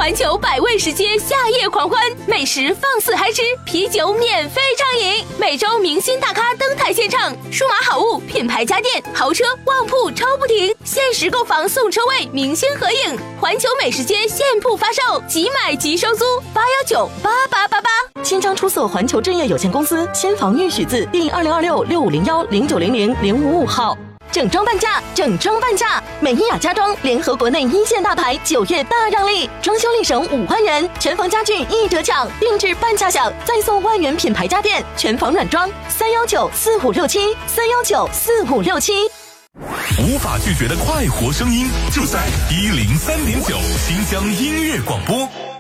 环球百味食街夏夜狂欢，美食放肆嗨吃，啤酒免费畅饮，每周明星大咖登台献唱，数码好物、品牌家电、豪车、旺铺抽不停，限时购房送车位，明星合影，环球美食街现铺发售，即买即收租，8198888。 新章出售环球正业有限公司先房预许字第202665010900-055号。整装半价，整装半价！美伊雅家装联合国内一线大牌，9月大让利，装修立省5万元，全房家具一折抢，定制半价享，再送万元品牌家电，全房软装3194567，3194567。 无法拒绝的快活声音，就在103.9新疆音乐广播。